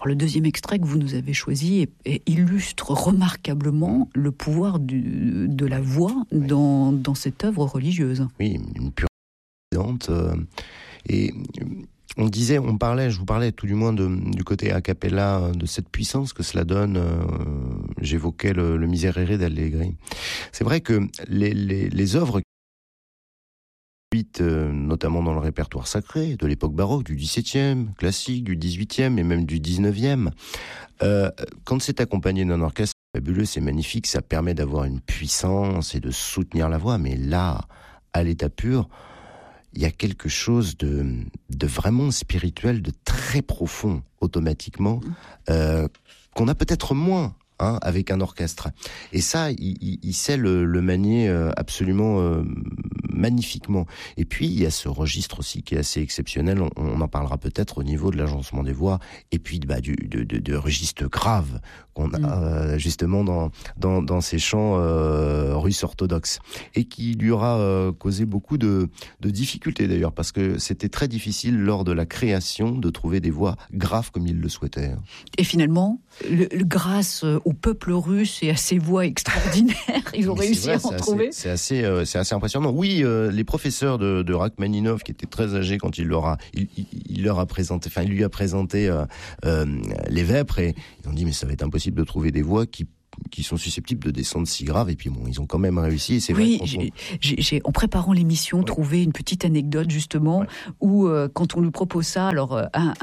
Alors le deuxième extrait que vous nous avez choisi illustre remarquablement le pouvoir de la voix dans cette œuvre religieuse. Oui, une pure et je vous parlais tout du moins du côté a cappella, de cette puissance que cela donne. J'évoquais le Miserere d'Allegri. C'est vrai que les œuvres notamment dans le répertoire sacré de l'époque baroque, du XVIIe, classique, du XVIIIe et même du XIXe, quand c'est accompagné d'un orchestre fabuleux, c'est magnifique, ça permet d'avoir une puissance et de soutenir la voix, mais là, à l'état pur, il y a quelque chose de vraiment spirituel, de très profond, automatiquement, qu'on a peut-être moins avec un orchestre. Et ça, il sait le manier absolument magnifiquement. Et puis, il y a ce registre aussi qui est assez exceptionnel, on en parlera peut-être au niveau de l'agencement des voix, et puis de registre grave qu'on a justement dans ces chants russes orthodoxes, et qui lui aura causé beaucoup de difficultés d'ailleurs, parce que c'était très difficile lors de la création de trouver des voix graves comme il le souhaitait. Et finalement, grâce au peuple russe et à ses voix extraordinaires, ils ont réussi à en trouver. C'est assez impressionnant. Oui, les professeurs de Rachmaninov, qui étaient très âgés quand il lui a présenté les vêpres, et ils ont dit mais ça va être impossible de trouver des voix qui sont susceptibles de descendre si grave, et puis bon, ils ont quand même réussi. C'est oui, vrai, j'ai en préparant l'émission trouvé une petite anecdote justement où quand on lui propose ça, alors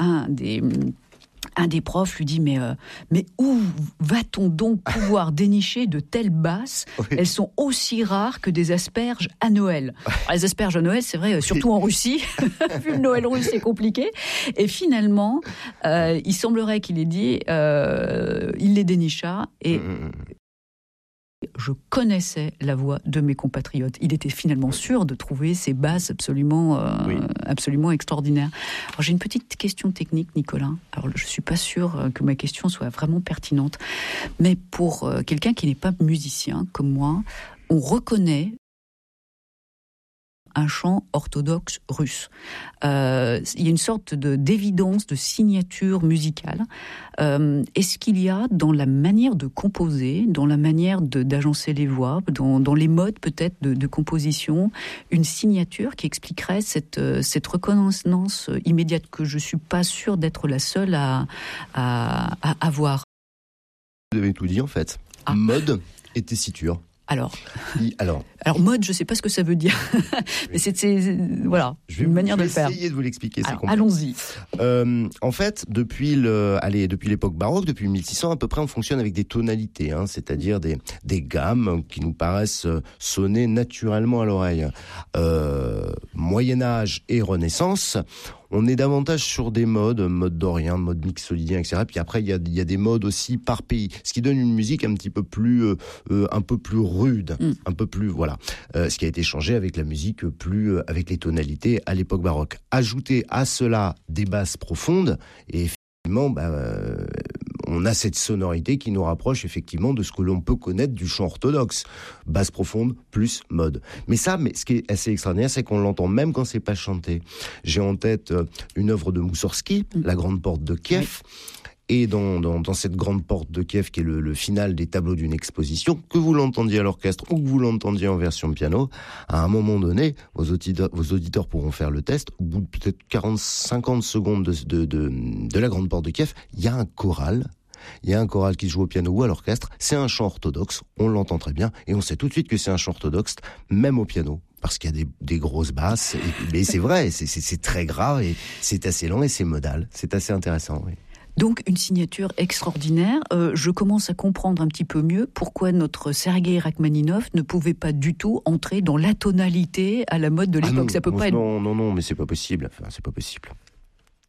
un des profs lui dit mais où va-t-on donc pouvoir dénicher de telles basses ? Elles sont aussi rares que des asperges à Noël. Alors, les asperges à Noël, c'est vrai, surtout en Russie, vu le Noël russe, c'est compliqué. Et finalement, il semblerait qu'il ait dit, il les dénicha et je connaissais la voix de mes compatriotes. Il était finalement sûr de trouver ces basses absolument extraordinaires. Alors, j'ai une petite question technique, Nicolas. Alors, je ne suis pas sûre que ma question soit vraiment pertinente, mais pour quelqu'un qui n'est pas musicien comme moi, on reconnaît un chant orthodoxe russe. Il y a une sorte d'évidence, de signature musicale. Est-ce qu'il y a dans la manière de composer, dans la manière d'agencer les voix, dans les modes peut-être de composition, une signature qui expliquerait cette reconnaissance immédiate que je ne suis pas sûre d'être la seule à avoir? Vous avez tout dit en fait. Mode et tessiture. Alors, mode, je ne sais pas ce que ça veut dire, mais c'est voilà, une manière de le faire. Je vais essayer de vous l'expliquer. Alors, allons-y. En fait, depuis l'époque baroque, depuis 1600 à peu près, on fonctionne avec des tonalités, c'est-à-dire des gammes qui nous paraissent sonner naturellement à l'oreille. Moyen Âge et Renaissance, on est davantage sur des modes dorien, mode mixolydien, etc. Puis après, il y a des modes aussi par pays, ce qui donne une musique un petit peu plus, un peu plus rude, un peu plus, voilà. Ce qui a été changé avec la musique avec les tonalités à l'époque baroque. Ajouter à cela des basses profondes, et effectivement, on a cette sonorité qui nous rapproche effectivement de ce que l'on peut connaître du chant orthodoxe. Basse profonde plus mode. Mais ce qui est assez extraordinaire, c'est qu'on l'entend même quand c'est pas chanté. J'ai en tête une œuvre de Moussorgsky, La Grande Porte de Kiev. Et dans cette grande porte de Kiev, qui est le final des tableaux d'une exposition, que vous l'entendiez à l'orchestre ou que vous l'entendiez en version piano, à un moment donné, vos auditeurs pourront faire le test. Au bout de peut-être 40-50 secondes de la grande porte de Kiev, il y a un choral. Il y a un choral qui se joue au piano ou à l'orchestre. C'est un chant orthodoxe, on l'entend très bien, et on sait tout de suite que c'est un chant orthodoxe, même au piano. Parce qu'il y a des grosses basses, mais c'est vrai, c'est très grave, et c'est assez lent, et c'est modal. C'est assez intéressant, oui. Donc une signature extraordinaire. Je commence à comprendre un petit peu mieux pourquoi notre Sergueï Rachmaninov ne pouvait pas du tout entrer dans la tonalité à la mode de l'époque. Ça peut pas être... Non, mais c'est pas possible. Enfin, c'est pas possible.